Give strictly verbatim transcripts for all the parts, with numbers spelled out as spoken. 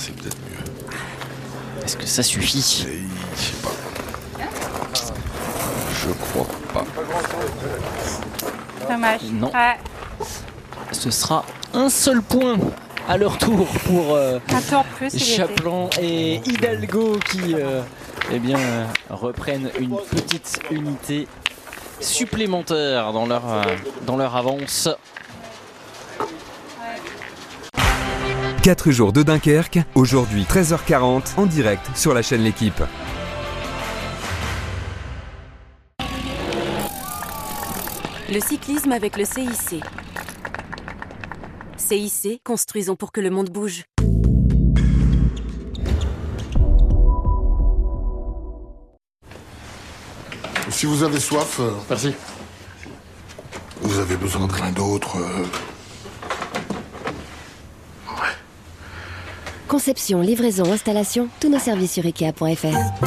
c'est peut-être mieux. Est-ce que ça suffit? Et, je sais pas. Je crois pas. Dommage. Non. Ouais. Ce sera un seul point à leur tour pour euh, Un tour de plus, il était. Chaplan et Hidalgo qui euh, eh bien, euh, reprennent une petite unité supplémentaire dans leur, euh, dans leur avance. quatre jours de Dunkerque, aujourd'hui treize heures quarante, en direct sur la chaîne L'Équipe. Le cyclisme avec le C I C. C I C, construisons pour que le monde bouge. Si vous avez soif, euh, Merci. vous avez besoin de rien d'autre. euh, Conception, livraison, installation, tous nos services sur Ikea point F R.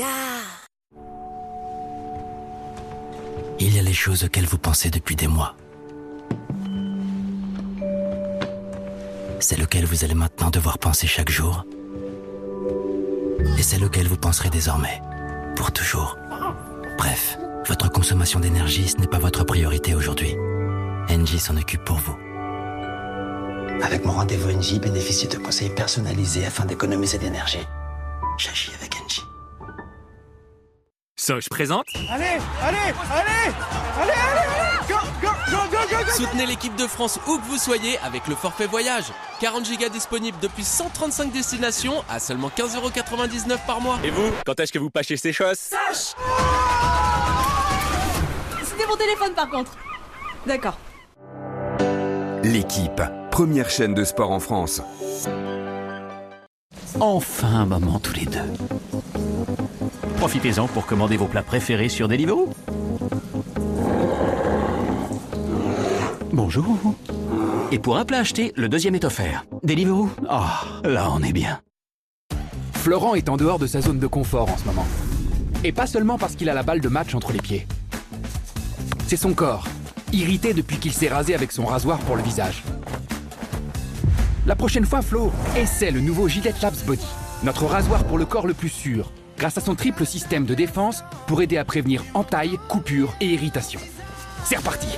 Il y a les choses auxquelles vous pensez depuis des mois. Celles auxquelles vous allez maintenant devoir penser chaque jour. Et celles auxquelles vous penserez désormais, pour toujours. Bref, votre consommation d'énergie, ce n'est pas votre priorité aujourd'hui. Engie s'en occupe pour vous. Avec mon rendez-vous Engie, bénéficiez de conseils personnalisés afin d'économiser d'énergie. J'agis avec Engie. Soch présente. Allez, allez, allez, allez, allez, go, go, go, go, go, go. Soutenez l'équipe de France où que vous soyez avec le forfait voyage. quarante gigas disponibles depuis cent trente-cinq destinations à seulement quinze euros quatre-vingt-dix-neuf par mois. Et vous, quand est-ce que vous pâchez ces choses? Sache. C'était mon téléphone par contre. D'accord. L'Équipe, première chaîne de sport en France. Enfin un moment tous les deux. Profitez-en pour commander vos plats préférés sur Deliveroo. Bonjour. Et pour un plat acheté, le deuxième est offert. Deliveroo. Ah, oh, là on est bien. Florent est en dehors de sa zone de confort en ce moment. Et pas seulement parce qu'il a la balle de match entre les pieds. C'est son corps, irrité depuis qu'il s'est rasé avec son rasoir pour le visage. La prochaine fois, Flo, essaie le nouveau Gillette Labs Body, notre rasoir pour le corps le plus sûr, grâce à son triple système de défense pour aider à prévenir entailles, coupures et irritations. C'est reparti.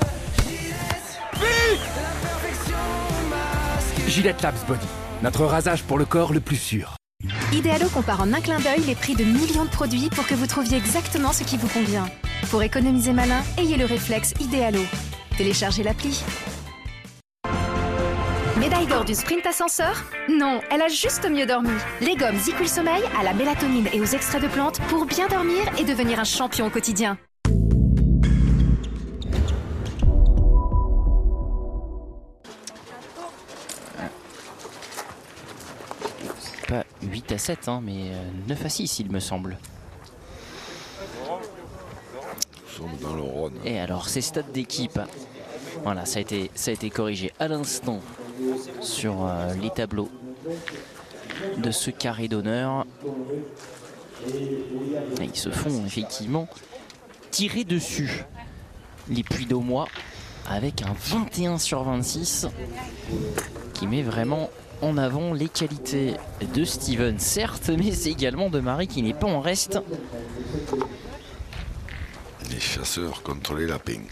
Gillette Labs Body, notre rasage pour le corps le plus sûr. Idealo compare en un clin d'œil les prix de millions de produits pour que vous trouviez exactement ce qui vous convient. Pour économiser malin, ayez le réflexe Idealo. Téléchargez l'appli. Médaille d'or du sprint ascenseur? Non, elle a juste mieux dormi. Les gommes Zicool Sommeil à la mélatonine et aux extraits de plantes pour bien dormir et devenir un champion au quotidien. Pas huit à sept, hein, mais neuf à six, il me semble. Nous sommes dans le Rhône. Et alors, ces stades d'équipe, voilà, ça a été, ça a été corrigé à l'instant sur euh, les tableaux de ce carré d'honneur. Et ils se font effectivement tirer dessus, les Puy-d'Aumois, avec un vingt et un sur vingt-six qui met vraiment en avant les qualités de Steven, certes, mais c'est également de Marie qui n'est pas en reste. Les chasseurs contre les lapins.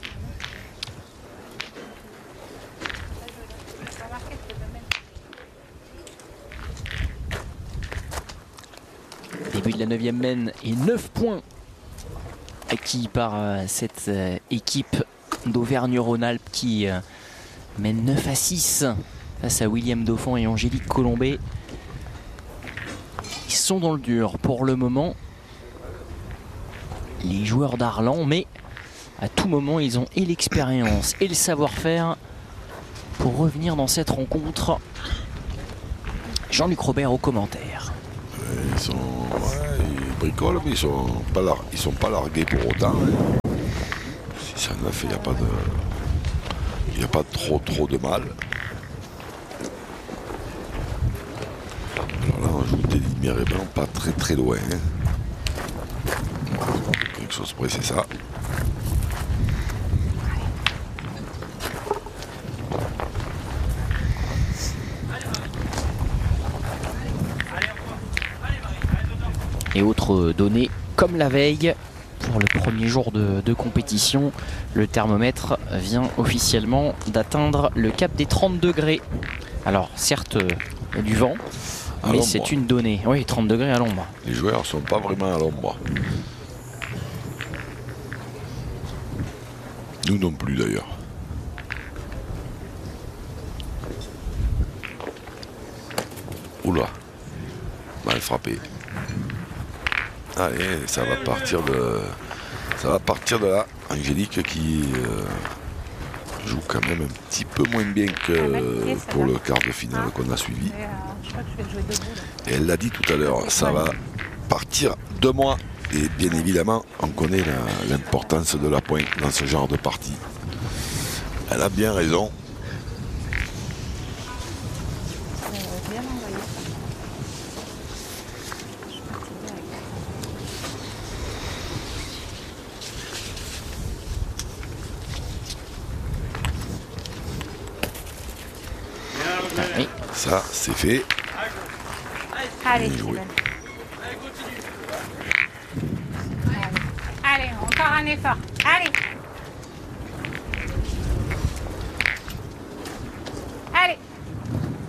Début de la neuvième mène et neuf points acquis par euh, cette euh, équipe d'Auvergne-Rhône-Alpes qui euh, mène neuf à six face à William Dauphin et Angélique Colombet. Ils sont dans le dur pour le moment, les joueurs d'Arlan, mais à tout moment ils ont et l'expérience et le savoir-faire pour revenir dans cette rencontre. Jean-Luc Robert au commentaire. Ils sont, ouais, ils bricolent, mais ils sont pas, lar- ils sont pas largués pour autant. Hein. Si ça en a fait, il n'y a pas de, il n'y a pas trop trop de mal. Alors là, on joue des lumières et blancs pas très très loin. Hein. Quelque chose près, c'est ça. Et autres données comme la veille, pour le premier jour de, de compétition, le thermomètre vient officiellement d'atteindre le cap des trente degrés. Alors certes, il y a du vent, à mais c'est une donnée. Oui, trente degrés à l'ombre. Les joueurs ne sont pas vraiment à l'ombre. Nous non plus d'ailleurs. Oula, mal frappé. Allez, ça va partir de, ça va partir de là. Angélique qui euh, joue quand même un petit peu moins bien que pour le quart de finale qu'on a suivi. Et elle l'a dit tout à l'heure, ça va partir de moi. Et bien évidemment, on connaît l'importance de la pointe dans ce genre de partie. Elle a bien raison. Oui. Ça, c'est fait. Allez, Bien joué. Allez, encore un effort. Allez.